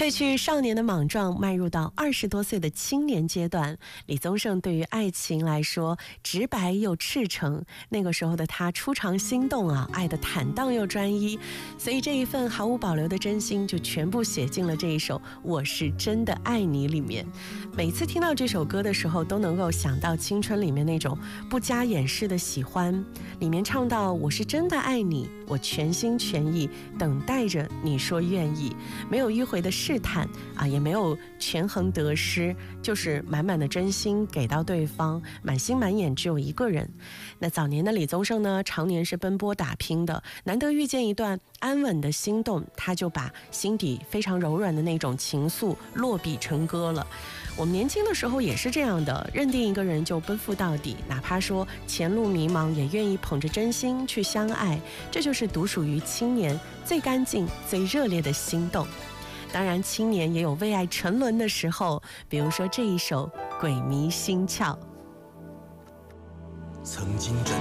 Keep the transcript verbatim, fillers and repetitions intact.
褪去少年的莽撞，迈入到二十多岁的青年阶段，李宗盛对于爱情来说直白又赤诚。那个时候的他初尝心动啊，爱得坦荡又专一，所以这一份毫无保留的真心就全部写进了这一首《我是真的爱你》里面。每次听到这首歌的时候，都能够想到青春里面那种不加掩饰的喜欢。里面唱到我是真的爱你，我全心全意等待着你说愿意，没有迂回的试探啊，也没有权衡得失，就是满满的真心给到对方，满心满眼只有一个人。那早年的李宗盛呢，常年是奔波打拼的，难得遇见一段安稳的心动，他就把心底非常柔软的那种情愫落笔成歌了。我们年轻的时候也是这样的，认定一个人就奔赴到底，哪怕说前路迷茫，也愿意捧着真心去相爱，这就是独属于青年最干净最热烈的心动。当然青年也有为爱沉沦的时候，比如说这一首《鬼迷心窍》。 曾经真